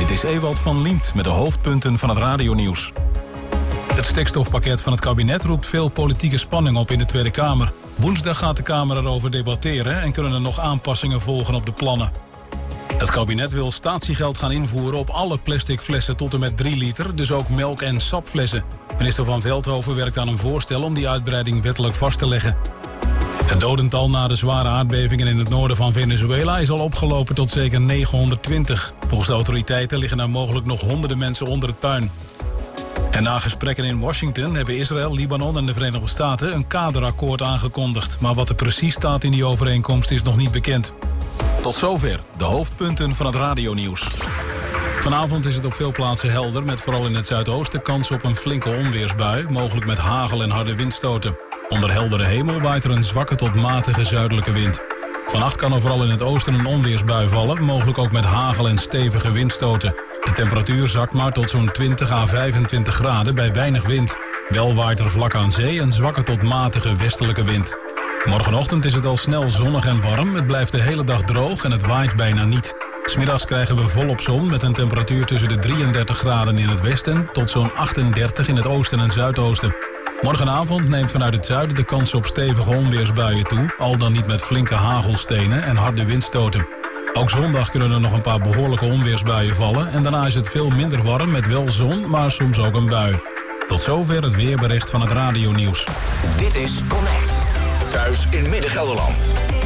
Dit is Ewald van Liemt met de hoofdpunten van het radionieuws. Het stikstofpakket van het kabinet roept veel politieke spanning op in de Tweede Kamer. Woensdag gaat de Kamer erover debatteren en kunnen er nog aanpassingen volgen op de plannen. Het kabinet wil statiegeld gaan invoeren op alle plastic flessen tot en met 3 liter, dus ook melk- en sapflessen. Minister Van Veldhoven werkt aan een voorstel om die uitbreiding wettelijk vast te leggen. Het dodental na de zware aardbevingen in het noorden van Venezuela is al opgelopen tot zeker 920. Volgens de autoriteiten liggen er mogelijk nog honderden mensen onder het puin. En na gesprekken in Washington hebben Israël, Libanon en de Verenigde Staten een kaderakkoord aangekondigd. Maar wat er precies staat in die overeenkomst is nog niet bekend. Tot zover de hoofdpunten van het radionieuws. Vanavond is het op veel plaatsen helder, met vooral in het zuidoosten kans op een flinke onweersbui, mogelijk met hagel en harde windstoten. Onder heldere hemel waait er een zwakke tot matige zuidelijke wind. Vannacht kan er vooral in het oosten een onweersbui vallen, mogelijk ook met hagel en stevige windstoten. De temperatuur zakt maar tot zo'n 20 à 25 graden bij weinig wind. Wel waait er vlak aan zee een zwakke tot matige westelijke wind. Morgenochtend is het al snel zonnig en warm, het blijft de hele dag droog en het waait bijna niet. 'S Middags krijgen we volop zon met een temperatuur tussen de 33 graden in het westen tot zo'n 38 in het oosten en zuidoosten. Morgenavond neemt vanuit het zuiden de kans op stevige onweersbuien toe, al dan niet met flinke hagelstenen en harde windstoten. Ook zondag kunnen er nog een paar behoorlijke onweersbuien vallen en daarna is het veel minder warm met wel zon, maar soms ook een bui. Tot zover het weerbericht van het radionieuws. Dit is Connect. Thuis in Midden-Gelderland.